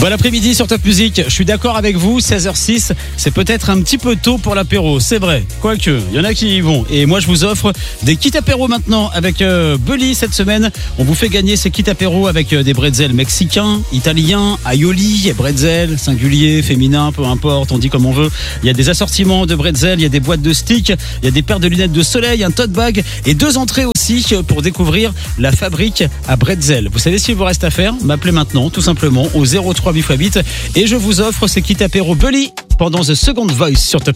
Bon après-midi sur Top Music, je suis d'accord avec vous, 16h06, c'est peut-être un petit peu tôt pour l'apéro, c'est vrai, quoique, il y en a qui y vont. Et moi je vous offre des kits apéro maintenant avec Bully cette semaine. On vous fait gagner ces kits apéro avec des bretzels mexicains, italiens, aioli, bretzel, singulier, féminin, peu importe, on dit comme on veut. Il y a des assortiments de bretzels, il y a des boîtes de sticks, il y a des paires de lunettes de soleil, un tote bag et 2 entrées aussi pour découvrir la fabrique à bretzel. Vous savez ce qu'il vous reste à faire? M'appelez maintenant tout simplement au 03 8x8 et je vous offre ces kits apéro Bully pendant The Second Voice sur Top.